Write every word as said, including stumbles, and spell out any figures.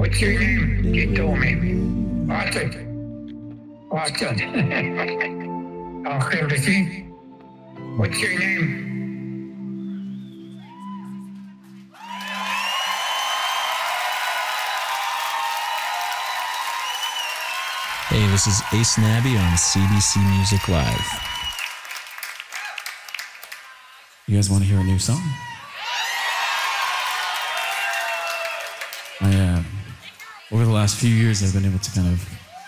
What's your name? He told me. Arthur. Arthur. Uncle Ricky. What's your name? Hey, this is Ace Nabby on C B C Music Live. You guys want to hear a new song? I, uh, over the last few years, I've been able to kind of